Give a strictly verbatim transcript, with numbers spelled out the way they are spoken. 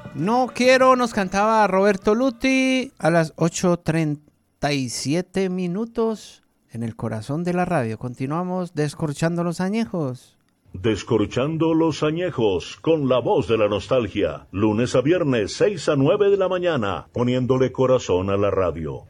No quiero, nos cantaba Roberto Luti a las ocho treinta y siete minutos en el corazón de la radio. Continuamos descorchando los añejos. Descorchando los añejos con la voz de la nostalgia. Lunes a viernes, seis a nueve de la mañana, poniéndole corazón a la radio.